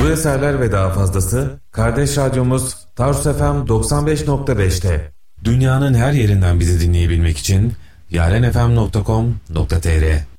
Bu eserler ve daha fazlası kardeş radyomuz Tarsus FM 95.5'te. Dünyanın her yerinden bizi dinleyebilmek için yarenfm.com.tr